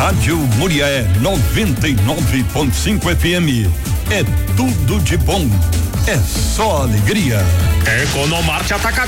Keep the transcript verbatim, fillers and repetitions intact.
Rádio Muriaé noventa e nove ponto cinco F M. É tudo de bom. É só alegria. Economarte Atacadista.